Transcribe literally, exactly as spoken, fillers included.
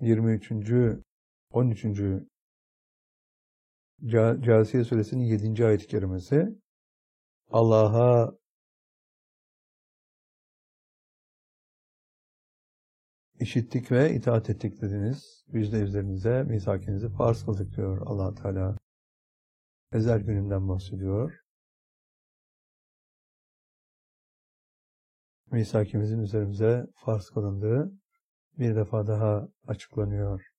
yirmi üçüncü on üçüncü Câsiye Suresinin yedinci ayet-i kerimesi Allah'a işittik ve itaat ettik dediniz. Biz de üzerinize misakinizi farz kıldık diyor Allah Teala. Ezel gününden bahsediyor. Misakimizin üzerimize farz kılındığı bir defa daha açıklanıyor.